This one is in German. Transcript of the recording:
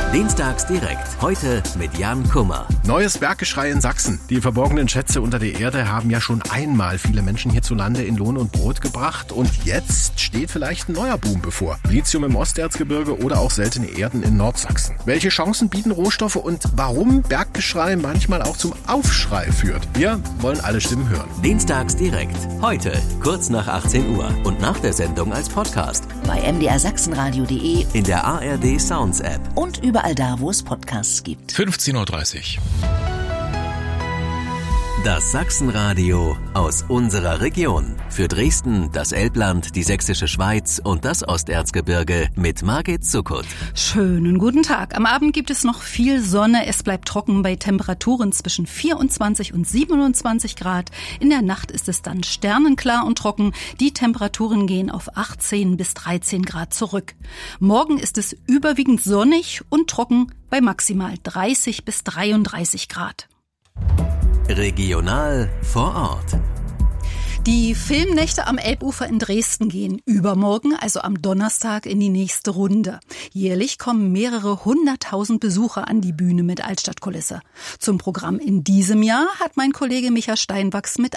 Dienstags direkt. Heute mit Jan Kummer. Neues Berggeschrei in Sachsen. Die verborgenen Schätze unter der Erde haben ja schon einmal viele Menschen hierzulande in Lohn und Brot gebracht. Und jetzt steht vielleicht ein neuer Boom bevor. Lithium im Osterzgebirge oder auch seltene Erden in Nordsachsen. Welche Chancen bieten Rohstoffe und warum Berggeschrei manchmal auch zum Aufschrei führt? Wir wollen alle Stimmen hören. Dienstags direkt. Heute, kurz nach 18 Uhr. Und nach der Sendung als Podcast. Bei mdrsachsenradio.de, in der ARD Sounds App und überall da, wo es Podcasts gibt. 15.30 Uhr. Das Sachsenradio aus unserer Region. Für Dresden, das Elbland, die Sächsische Schweiz und das Osterzgebirge mit Margit Zuckut. Schönen guten Tag. Am Abend gibt es noch viel Sonne. Es bleibt trocken bei Temperaturen zwischen 24 und 27 Grad. In der Nacht ist es dann sternenklar und trocken. Die Temperaturen gehen auf 18 bis 13 Grad zurück. Morgen ist es überwiegend sonnig und trocken bei maximal 30 bis 33 Grad. Regional vor Ort. Die Filmnächte am Elbufer in Dresden gehen übermorgen, also am Donnerstag, in die nächste Runde. Jährlich kommen mehrere 100.000 Besucher an die Bühne mit Altstadtkulisse. Zum Programm in diesem Jahr hat mein Kollege Micha Steinwachs mit